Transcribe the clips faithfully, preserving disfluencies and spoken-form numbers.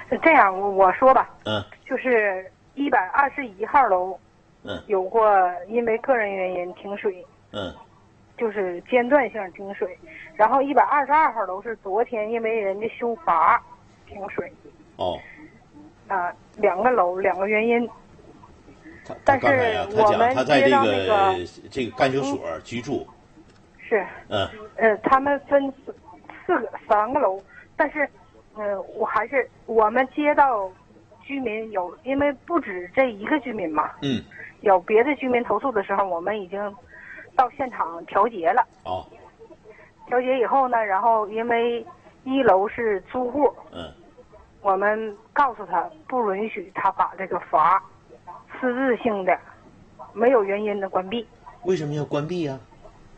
这样我我说吧， 嗯， 就是一百二十一号楼， 嗯， 有过因为个人原因停水， 嗯， 就是间断性停水，然后一百二十二号楼是昨天因为人家修阀停水。 哦， 啊，两个楼两个原因。 他他但是刚才呀、他讲我们他在这接到个、 那个这个干休所居住， 是， 嗯呃，他们分四四个三个楼，但是，呃，我还是我们接到居民有，因为不止这一个居民嘛， 嗯， 有别的居民投诉的时候，我们已经到现场调解了。 哦， 调解以后呢，然后因为一楼是租户， 嗯， 我们告诉他不允许他把这个阀私自性的、没有原因的关闭， 为什么要关闭呀、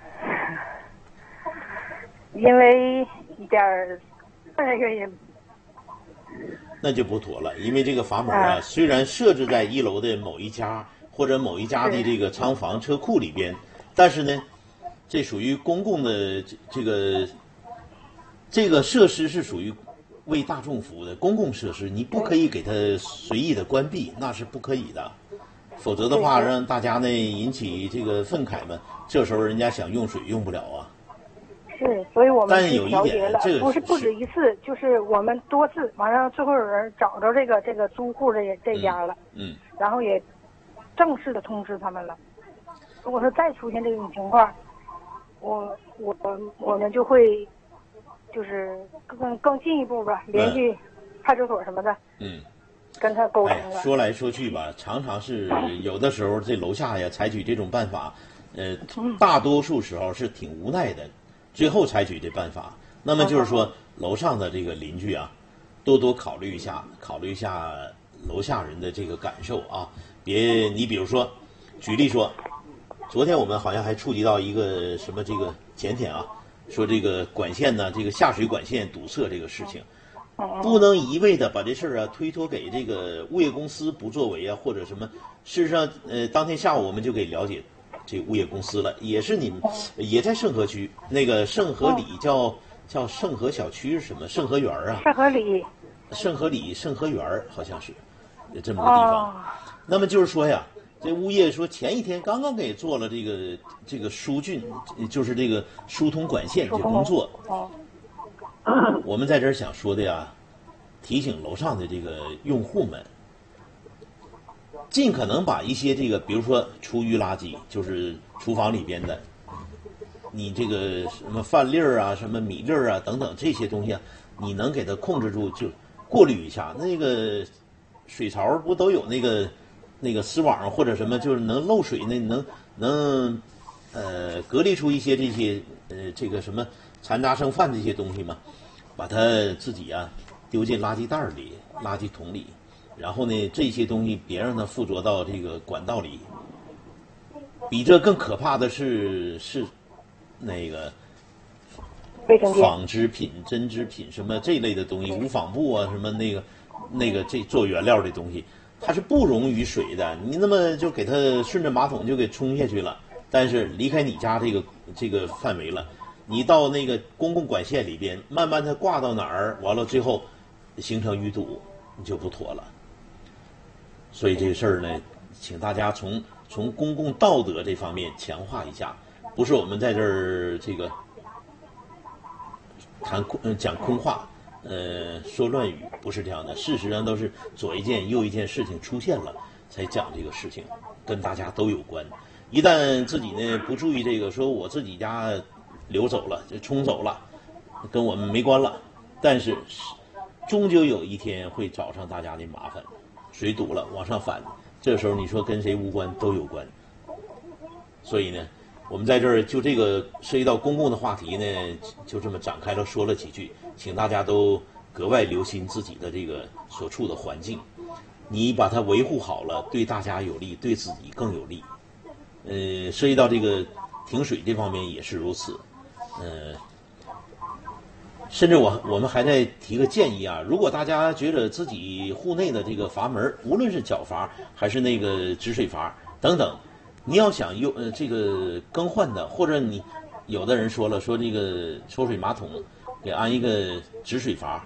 因为一点儿个人原因。 那就不妥了，因为这个阀门啊， 啊虽然设置在一楼的某一家或者某一家的这个仓房车库里边，但是呢，这属于公共的这这个这个设施是属于为大众服务的公共设施，你不可以给它随意的关闭，那是不可以的。否则的话， 对对让大家呢引起这个愤慨嘛，这时候人家想用水用不了啊。 是，所以我们去但有一调解了点这个， 不是不止一次，就是我们多次，完了最后有人找着这个这个租户这这家了， 嗯， 然后也正式的通知他们了。如果说再出现这种情况，我我我们就会就是更更进一步吧，联系派出所什么的， 嗯。 跟他沟通哎， 了。 说来说去吧，常常是有的时候这楼下呀采取这种办法，呃，大多数时候是挺无奈的，最后采取这办法。那么就是说，楼上的这个邻居啊，多多考虑一下，考虑一下楼下人的这个感受啊，别你比如说，举例说，昨天我们好像还触及到一个什么这个前天啊，说这个管线呢，这个下水管线堵塞这个事情。不能一味的把这事儿啊推脱给这个物业公司不作为啊，或者什么。事实上，呃，当天下午我们就给了解这物业公司了，也是你们也在盛和区那个盛和里叫叫盛和小区是什么？盛和园啊， 盛和里， 盛和里盛和园好像是有这么个地方。 哦， 那么就是说呀，这物业说前一天刚刚给做了这个这个疏浚，就是这个疏通管线这工作。 哦， 我们在这儿想说的呀，提醒楼上的这个用户们，尽可能把一些这个，比如说厨余垃圾，就是厨房里边的，你这个什么饭粒儿啊、什么米粒儿啊等等这些东西啊，你能给它控制住，就过滤一下。那个水槽不都有那个那个丝网或者什么，就是能漏水那能能呃隔离出一些这些呃这个什么残渣剩饭这些东西吗？把它自己啊丢进垃圾袋里、垃圾桶里，然后呢，这些东西别让它附着到这个管道里。比这更可怕的是是那个卫生间。 纺织品、针织品什么这类的东西，无纺布啊，什么那个那个这做原料的东西，它是不溶于水的。你那么就给它顺着马桶就给冲下去了，但是离开你家这个这个范围了。你到那个公共管线里边，慢慢它挂到哪儿，完了最后形成淤堵，你就不妥了。所以这个事儿呢，请大家从从公共道德这方面强化一下，不是我们在这儿这个谈空呃讲空话，呃说乱语，不是这样的。事实上都是左一件右一件事情出现了，才讲这个事情，跟大家都有关。一旦自己呢不注意这个，说我自己家流走了，就冲走了，跟我们没关了。但是终究有一天会找上大家的麻烦，水堵了往上反，这时候你说跟谁无关都有关。所以呢，我们在这儿就这个涉及到公共的话题呢，就这么展开了说了几句，请大家都格外留心自己的这个所处的环境，你把它维护好了，对大家有利，对自己更有利。呃，涉及到这个停水这方面也是如此。呃，甚至我我们还在提个建议啊，如果大家觉得自己户内的这个阀门，无论是角阀还是那个止水阀等等，你要想用呃这个更换的，或者你有的人说了说这个抽水马桶给安一个止水阀，